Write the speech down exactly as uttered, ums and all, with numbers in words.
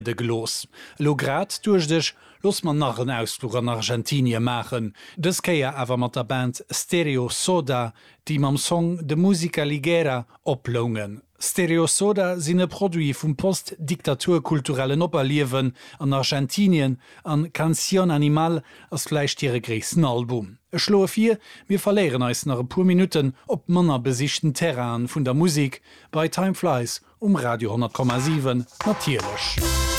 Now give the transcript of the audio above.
de Gloss. Lo grad durch dich los man nach een Ausflug an Argentinien machen. Das keier awer mat der Band Stereo Soda, die mam Song de Musica Ligera oplungen. Stereo Soda sinne Produi vum postdiktaturkulturellen Operliewen an Argentinien an Canción Animal as fleischtiere Griessen Album. E schloe vier, mir verleeren eis nach e pur Minuten op Manner besichten Terran vun der Musik bei Time Flies um Radio hundert Komma sieben natierlech.